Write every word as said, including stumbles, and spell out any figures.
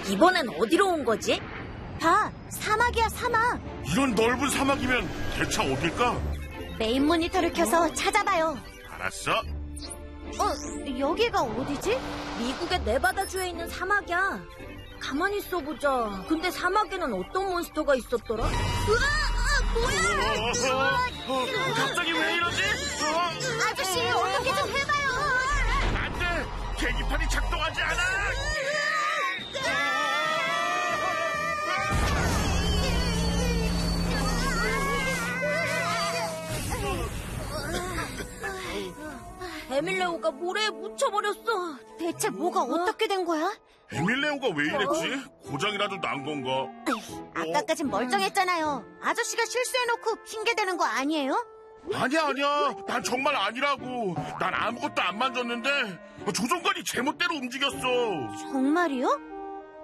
이번엔 어디로 온 거지? 봐, 사막이야, 사막. 이런 넓은 사막이면 대체 어딜까? 메인 모니터를 켜서 찾아봐요. 알았어. 어, 여기가 어디지? 미국의 네바다주에 있는 사막이야. 가만히 있어보자. 근데 사막에는 어떤 몬스터가 있었더라? 으아! 뭐야! 어, 어, 어, 갑자기 왜 이러지? 어? 아저씨, 어떻게 좀 해봐요! 안 돼! 계기판이 작동하지 않아! 에밀레오가 모래에 묻혀버렸어. 대체 뭐가 어떻게 된 거야? 에밀레오가 왜 이랬지? 고장이라도 난 건가? 아까까진 멀쩡했잖아요. 아저씨가 실수해놓고 핑계대는 거 아니에요? 아니야 아니야 난 정말 아니라고. 난 아무것도 안 만졌는데 조종관이 제멋대로 움직였어. 정말이요?